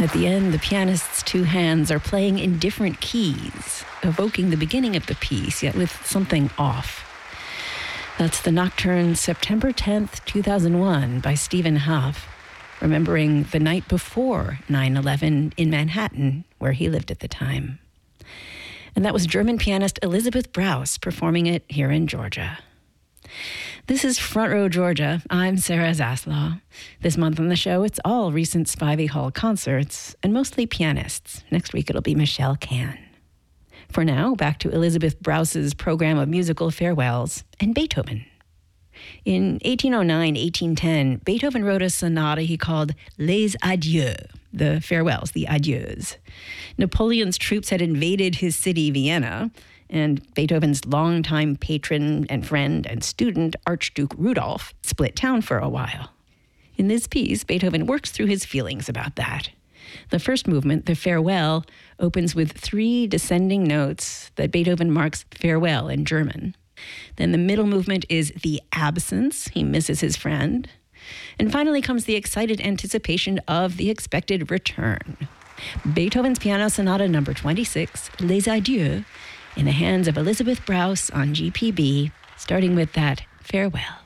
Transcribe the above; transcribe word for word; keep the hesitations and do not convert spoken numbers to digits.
At the end, the pianist's two hands are playing in different keys, evoking the beginning of the piece, yet with something off. That's the Nocturne September tenth, two thousand one by Stephen Hough, remembering the night before nine eleven in Manhattan, where he lived at the time. And that was German pianist Elisabeth Brauss performing it here in Georgia. This is Front Row Georgia. I'm Sarah Zaslaw. This month on the show, it's all recent Spivey Hall concerts, and mostly pianists. Next week, it'll be Michelle Kahn. For now, back to Elisabeth Brauss's program of musical farewells and Beethoven. In eighteen oh nine, eighteen ten, Beethoven wrote a sonata he called Les Adieux, the farewells, the adieus. Napoleon's troops had invaded his city, Vienna, and Beethoven's longtime patron and friend and student, Archduke Rudolph, split town for a while. In this piece, Beethoven works through his feelings about that. The first movement, the farewell, opens with three descending notes that Beethoven marks farewell in German. Then the middle movement is the absence. He misses his friend. And finally comes the excited anticipation of the expected return. Beethoven's Piano Sonata number twenty-six, Les Adieux, in the hands of Elisabeth Brauss on G P B, starting with that farewell.